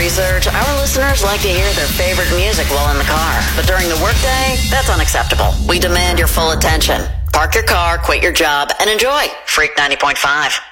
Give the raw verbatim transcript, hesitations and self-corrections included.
research, our listeners like to hear their favorite music while in the car. But during the workday, that's unacceptable. We demand your full attention. Park your car, quit your job, and enjoy Freak ninety point five.